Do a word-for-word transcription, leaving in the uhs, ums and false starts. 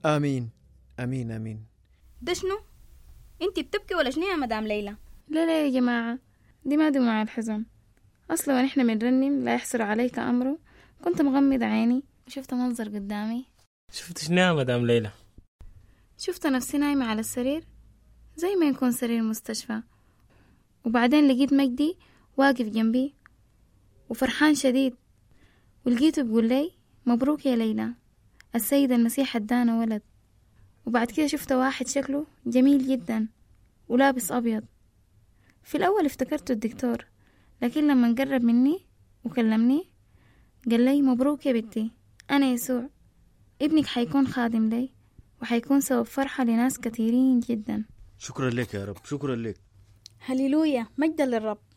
آمين آمين آمين. ده شنو؟ انتي بتبكي ولا شنو يا مدام ليلى؟ لا لا يا جماعة، دي ما دموع الحزن. أصلا ونحن بنرنم لا يحصر عليك أمره كنت مغمض عيني وشفت منظر قدامي. شفت شنو يا مدام ليلى؟ شفت نفسي نايمة على السرير زي ما يكون سرير مستشفى، وبعدين لقيت مجدي واقف جنبي وفرحان شديد، ولقيته بيقول لي مبروك يا ليلى، السيد المسيح ادانا ولد. وبعد كده شفت واحد شكله جميل جدا ولابس أبيض. في الأول افتكرته الدكتور، لكن لما قرب مني وكلمني قال لي مبروك يا بنتي، أنا يسوع ابنك حيكون خادم لي وحيكون سبب فرحة لناس كثيرين جدا. شكرا لك يا رب، شكرا لك. هللويا، مجد للرب.